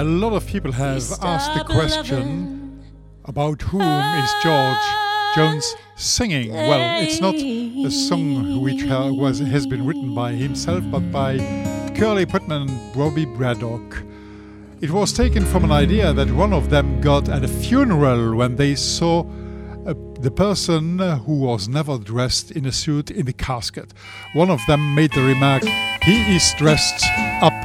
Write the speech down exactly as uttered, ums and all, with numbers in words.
A lot of people have asked the question about whom is George Jones singing. Well, it's not a song which ha- was has been written by himself, but by Curly Putman and Bobby Braddock. It was taken from an idea that one of them got at a funeral when they saw uh, the person who was never dressed in a suit in the casket. One of them made the remark, "He is dressed up